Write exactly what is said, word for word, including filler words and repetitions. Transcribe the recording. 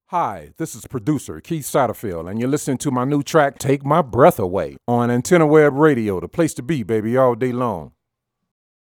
Hi, this is producer Keith Satterfield, and you're listening to my new track, Take My Breath Away, on Antenna Web Radio, the place to be, baby, all day long.